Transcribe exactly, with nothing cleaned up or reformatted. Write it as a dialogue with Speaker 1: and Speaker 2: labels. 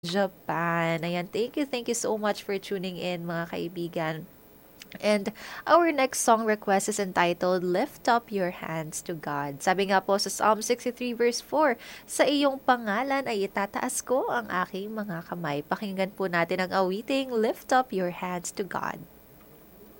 Speaker 1: Japan. Ayan, thank you, thank you so much for tuning in, mga kaibigan. And our next song request is entitled Lift Up Your Hands to God. Sabi nga po sa Psalm sixty-three verse four, sa iyong pangalan ay itataas ko ang aking mga kamay. Pakinggan po natin ang awiting Lift Up Your Hands to God.